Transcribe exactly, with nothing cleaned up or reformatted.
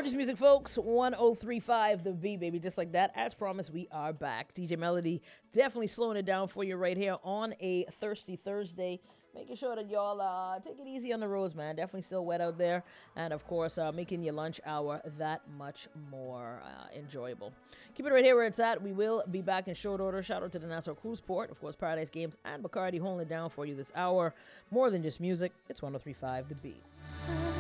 Gorgeous music, folks. one oh three point five The Beat, baby. Just like that. As promised, we are back. D J Melody definitely slowing it down for you right here on a Thirsty Thursday. Making sure that y'all uh, take it easy on the roads, man. Definitely still wet out there. And, of course, uh, making your lunch hour that much more uh, enjoyable. Keep it right here where it's at. We will be back in short order. Shout out to the Nassau Cruise Port. Of course, Paradise Games and Bacardi holding it down for you this hour. More than just music. It's one oh three point five The Beat.